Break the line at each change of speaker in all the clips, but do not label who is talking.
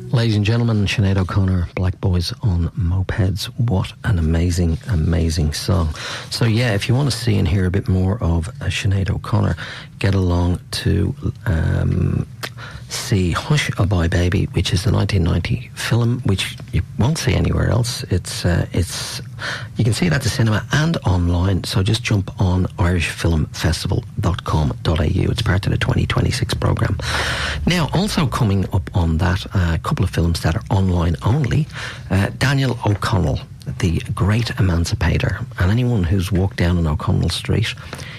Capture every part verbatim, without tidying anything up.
Ladies and gentlemen, Sinead O'Connor, Black Boys on Mopeds. What an amazing, amazing song. So yeah, if you want to see and hear a bit more of uh, Sinead O'Connor, get along to um, see Hush A Bye Baby, which is the nineteen ninety film, which you won't see anywhere else. It's uh, it's you can see it at the cinema and online, so just jump on irish film festival dot com dot a u. It's part of the twenty twenty-six programme. Now, also coming up on that, a uh, couple of films that are online only. Uh, Daniel O'Connell, the great emancipator, and anyone who's walked down on O'Connell Street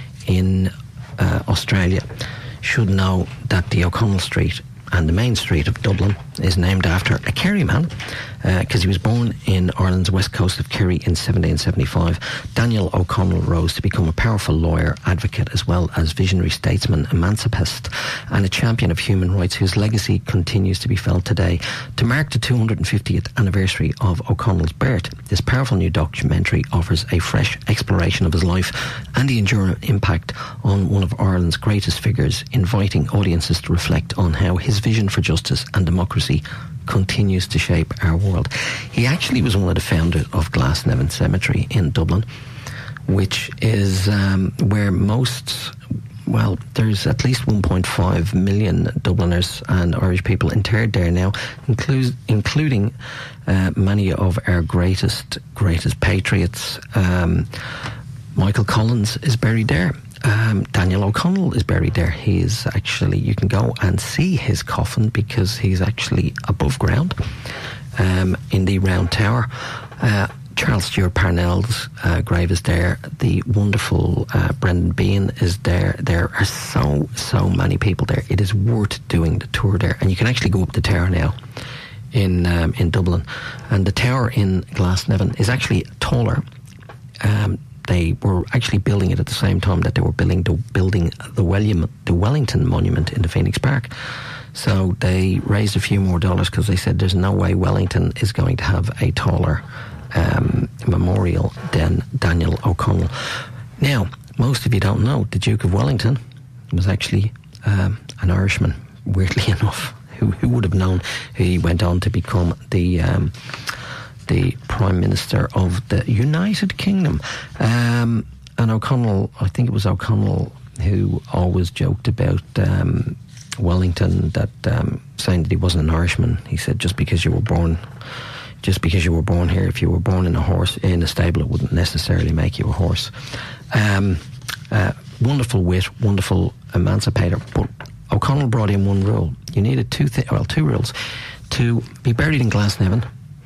in uh, Australia should know that the O'Connell Street and the main street of Dublin is named after a Kerry man, because uh, he was born in Ireland's west coast of Kerry in seventeen seventy-five. Daniel O'Connell rose to become a powerful lawyer, advocate, as well as visionary statesman, emancipist, and a champion of human rights whose legacy continues to be felt today. To mark the two hundred fiftieth anniversary of O'Connell's birth, this powerful new documentary offers a fresh exploration of his life and the enduring impact on one of Ireland's greatest figures, inviting audiences to reflect on how his vision for justice and democracy continues to shape our world. He actually was one of the founders of Glasnevin Cemetery in Dublin, which is um, where most, well, there's at least one point five million Dubliners and Irish people interred there now, include, including uh, many of our greatest, greatest patriots. Um, Michael Collins is buried there. Um, Daniel O'Connell is buried there. He is actually, you can go and see his coffin because he's actually above ground um, in the Round Tower. Uh, Charles Stewart Parnell's uh, grave is there. The wonderful uh, Brendan Behan is there. There are so, so many people there. It is worth doing the tour there. And you can actually go up the tower now in um, in Dublin. And the tower in Glasnevin is actually taller. Um They were actually building it at the same time that they were building the, building the, William, the Wellington Monument in the Phoenix Park. So they raised a few more dollars because they said there's no way Wellington is going to have a taller um, memorial than Daniel O'Connell. Now, most of you don't know, the Duke of Wellington was actually um, an Irishman, weirdly enough. Who, who would have known? He went on to become the... Um, the Prime Minister of the United Kingdom. Um, and O'Connell, I think it was O'Connell who always joked about um, Wellington, that um, saying that he wasn't an Irishman. He said just because you were born, just because you were born here, if you were born in a horse in a stable, it wouldn't necessarily make you a horse. Um, uh, wonderful wit, wonderful emancipator. But O'Connell brought in one rule. You needed two, th- well, two rules to be buried in Glasnevin.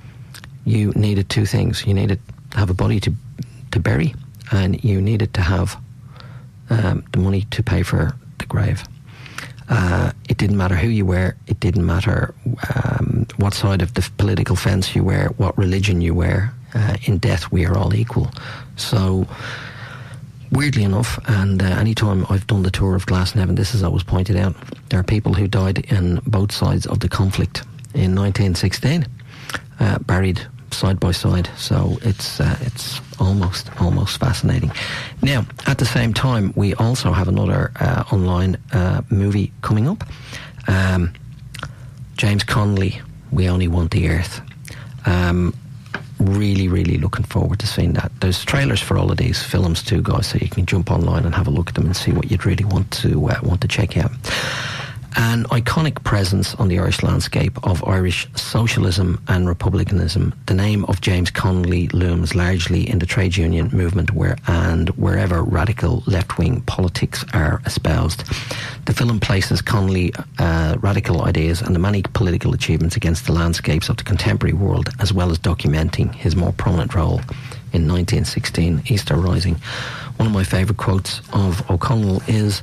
You needed two things. You needed to have a body to to bury, and you needed to have um, the money to pay for the grave. Uh, it didn't matter who you were. It didn't matter um, what side of the political fence you were, what religion you were. Uh, in death, we are all equal. So, weirdly enough, and uh, any time I've done the tour of Glasnevin, this is always pointed out, there are people who died in both sides of the conflict in nineteen sixteen, uh, buried side by side, so it's uh, it's almost almost fascinating. Now, at the same time, we also have another uh, online uh, movie coming up. Um, James Connolly, We Only Want the Earth. Um, really, really looking forward to seeing that. There's trailers for all of these films too, guys, so you can jump online and have a look at them and see what you'd really want to uh, want to check out. An iconic presence on the Irish landscape of Irish socialism and republicanism, the name of James Connolly looms largely in the trade union movement where and wherever radical left-wing politics are espoused. The film places Connolly uh, radical ideas and the many political achievements against the landscapes of the contemporary world, as well as documenting his more prominent role in nineteen sixteen Easter Rising. One of my favourite quotes of O'Connell is,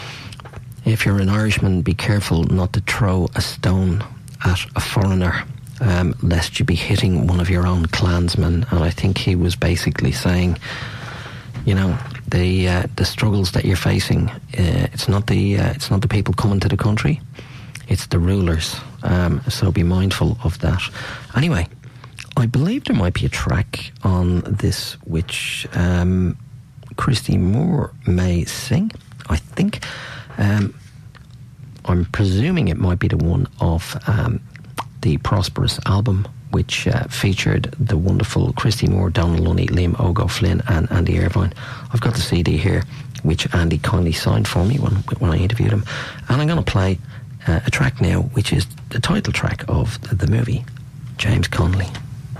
"If you're an Irishman, be careful not to throw a stone at a foreigner, um, lest you be hitting one of your own clansmen." And I think he was basically saying, you know, the uh, the struggles that you're facing, uh, it's not the uh, it's not the people coming to the country, it's the rulers. Um, so be mindful of that. Anyway, I believe there might be a track on this which um, Christy Moore may sing, I think. Um, I'm presuming it might be the one of um, the Prosperous album, which uh, featured the wonderful Christy Moore, Donald Lunny, Liam O'Go-Flynn and Andy Irvine. I've got the C D here, which Andy kindly signed for me when, when I interviewed him. And I'm going to play uh, a track now, which is the title track of the movie, James Connolly.